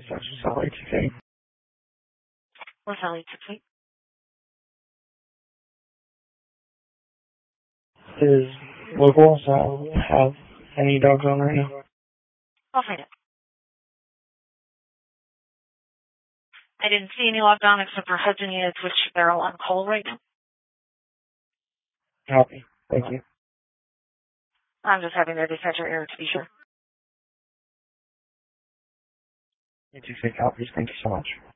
This is LA2K. What's LA2K? Is local, so I don't have any dogs on right now. I'll find it. I didn't see any logged on except for Hudson units, which they're all on call right now. Copy. Thank you. I'm just having their dispatcher error to be sure. You too, copies. Thank you so much.